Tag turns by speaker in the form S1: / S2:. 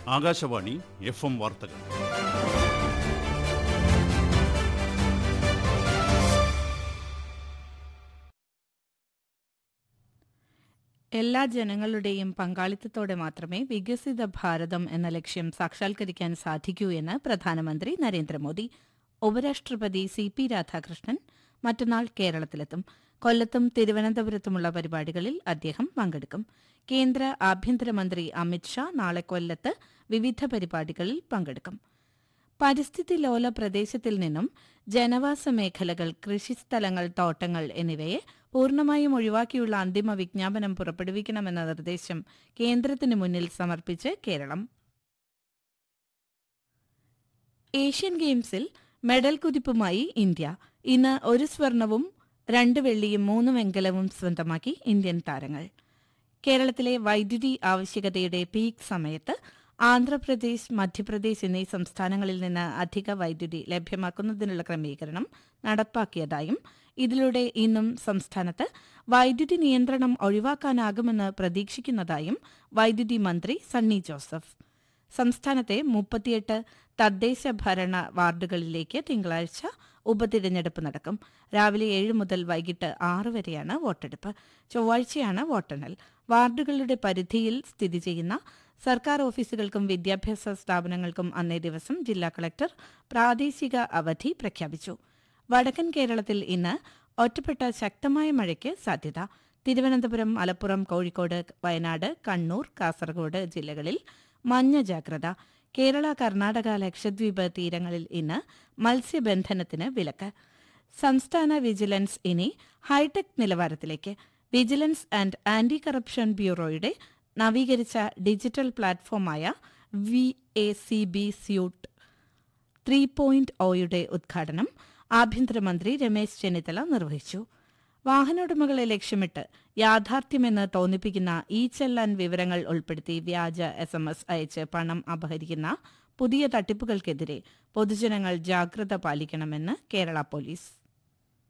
S1: Akashvani FM വാർത്തകൾ.
S2: എല്ലാ ജനങ്ങളുടെയും പങ്കാളിത്തത്തോടെ മാത്രമേ വികസിത ഭാരതം എന്ന ലക്ഷ്യം സാക്ഷാത്കരിക്കാൻ സാധിക്കൂ എന്ന് പ്രധാനമന്ത്രി നരേന്ദ്രമോദി. ഉപരാഷ്ട്രപതി CP രാധാകൃഷ്ണൻ മറ്റന്നാൾ കേരളത്തിലെത്തും. കൊല്ലത്തും തിരുവനന്തപുരത്തുമുള്ള പരിപാടികളിൽ അദ്ദേഹം പങ്കെടുക്കും. കേന്ദ്ര ആഭ്യന്തരമന്ത്രി അമിത്ഷാ നാളെ കൊല്ലത്ത് വിവിധ പരിപാടികളിൽ പങ്കെടുക്കും. പരിസ്ഥിതി ലോല പ്രദേശത്തിൽ നിന്നും ജനവാസ മേഖലകൾ, കൃഷിസ്ഥലങ്ങൾ, തോട്ടങ്ങൾ എന്നിവയെ പൂർണ്ണമായും ഒഴിവാക്കിയുള്ള അന്തിമ വിജ്ഞാപനം പുറപ്പെടുവിക്കണമെന്ന നിർദ്ദേശം കേന്ദ്രത്തിന് മുന്നിൽ സമർപ്പിച്ച് കേരളം. ഏഷ്യൻ ഗെയിംസിൽ മെഡൽ കുതിപ്പുമായി ഇന്ത്യ. ഇന്ന് 1 സ്വർണവും 2 വെള്ളിയും 3 വെങ്കലവും സ്വന്തമാക്കി ഇന്ത്യൻ താരങ്ങൾ. കേരളത്തിലെ വൈദ്യുതി ആവശ്യകതയുടെ പീക്ക് സമയത്ത് ആന്ധ്രാപ്രദേശ്, മധ്യപ്രദേശ് എന്നീ സംസ്ഥാനങ്ങളിൽ നിന്ന് അധിക വൈദ്യുതി ലഭ്യമാക്കുന്നതിനുള്ള ക്രമീകരണം നടപ്പാക്കിയതായും ഇതിലൂടെ ഇന്നും സംസ്ഥാനത്ത് വൈദ്യുതി നിയന്ത്രണം ഒഴിവാക്കാനാകുമെന്ന് പ്രതീക്ഷിക്കുന്നതായും വൈദ്യുതി മന്ത്രി സണ്ണി ജോസഫ്. സംസ്ഥാനത്തെ 38 തദ്ദേശ ഭരണ വാർഡുകളിലേക്ക് തിങ്കളാഴ്ച ഉപതിരഞ്ഞെടുപ്പ് നടക്കും. രാവിലെ 7 മുതൽ വൈകിട്ട് 6 വരെയാണ് വോട്ടെടുപ്പ്. ചൊവ്വാഴ്ചയാണ് വോട്ടെണ്ണൽ. വാർഡുകളുടെ പരിധിയിൽ സ്ഥിതി ചെയ്യുന്ന സർക്കാർ ഓഫീസുകൾക്കും വിദ്യാഭ്യാസ സ്ഥാപനങ്ങൾക്കും അന്നേ ദിവസം ജില്ലാ കളക്ടർ പ്രാദേശിക അവധി പ്രഖ്യാപിച്ചു. വടക്കൻ കേരളത്തിൽ ഇന്ന് ഒറ്റപ്പെട്ട ശക്തമായ മഴയ്ക്ക് സാധ്യത. തിരുവനന്തപുരം, മലപ്പുറം, കോഴിക്കോട്, വയനാട്, കണ്ണൂർ, കാസർഗോഡ് ജില്ലകളിൽ മഞ്ഞ ജാഗ്രത. കേരള, കർണാടക, ലക്ഷദ്വീപ് തീരങ്ങളിൽ ഇന്ന് മത്സ്യബന്ധനത്തിന് വിലക്ക്. സംസ്ഥാന വിജിലൻസ് ഇനി ഹൈടെക് നിലവാരത്തിലേക്ക്. വിജിലൻസ് ആൻഡ് ആന്റി കറപ്ഷൻ ബ്യൂറോയുടെ നവീകരിച്ച ഡിജിറ്റൽ പ്ലാറ്റ്ഫോമായ VACB സ്യൂട്ട് 3.0യുടെ ഉദ്ഘാടനം ആഭ്യന്തരമന്ത്രി രമേശ് ചെന്നിത്തല നിർവഹിച്ചു. വാഹനോടമകളെ ലക്ഷ്യമിട്ട് യാഥാർത്ഥ്യമെന്ന് തോന്നിപ്പിക്കുന്ന ചെല്ലാൻ വിവരങ്ങൾ ഉൾപ്പെടുത്തി വ്യാജ SMS അയച്ച് പണം അപഹരിക്കുന്ന പുതിയ തട്ടിപ്പുകൾക്കെതിരെ പൊതുജനങ്ങൾ ജാഗ്രത പാലിക്കണമെന്ന് കേരള പോലീസ്.